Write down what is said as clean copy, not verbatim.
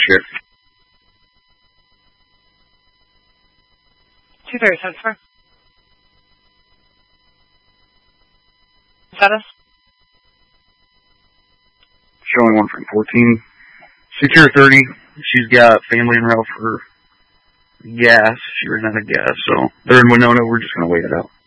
sheriff. 230, status? Showing 114. Secure 30. She's got family en route for gas. She ran out of gas, so they're in Winona. We're just going to wait it out.